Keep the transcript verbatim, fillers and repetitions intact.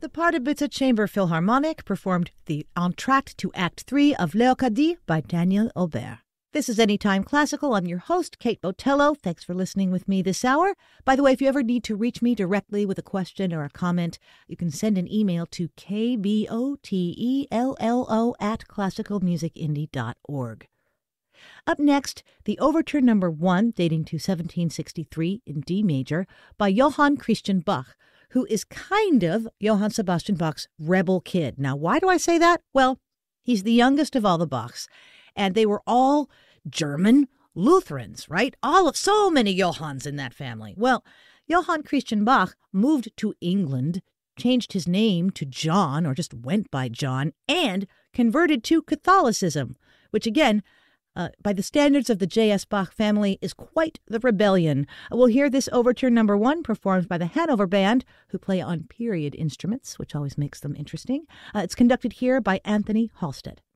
The Pardubice Chamber Philharmonic performed the entr'acte to Act three of Léocadie by Daniel Aubert. This is Anytime Classical. I'm your host, Kate Botello. Thanks for listening with me this hour. By the way, if you ever need to reach me directly with a question or a comment, you can send an email to kbotello at classicalmusicindie dot org. Up next, the Overture Number one, dating to seventeen sixty-three in D major, by Johann Christian Bach, who is kind of Johann Sebastian Bach's rebel kid. Now, why do I say that? Well, he's the youngest of all the Bachs, and they were all German Lutherans, right? All of so many Johanns in that family. Well, Johann Christian Bach moved to England, changed his name to John, or just went by John, and converted to Catholicism, which again, Uh, by the standards of the J S. Bach family, is quite the rebellion. We'll hear this Overture Number one performed by the Hanover Band, who play on period instruments, which always makes them interesting. Uh, it's conducted here by Anthony Halstead.